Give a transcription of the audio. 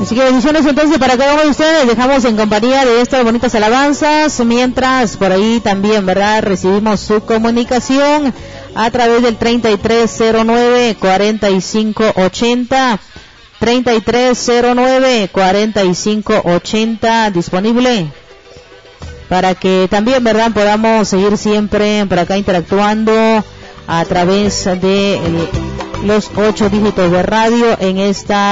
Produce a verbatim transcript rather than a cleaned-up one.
Así que bendiciones entonces para cada uno de ustedes. Dejamos en compañía de estas bonitas alabanzas, mientras por ahí también, ¿verdad?, recibimos su comunicación a través del treinta y tres cero nueve, cuarenta y cinco ochenta, treinta y tres cero nueve, cuarenta y cinco ochenta, disponible para que también, ¿verdad?, podamos seguir siempre por acá interactuando a través de el, los ocho dígitos de radio en esta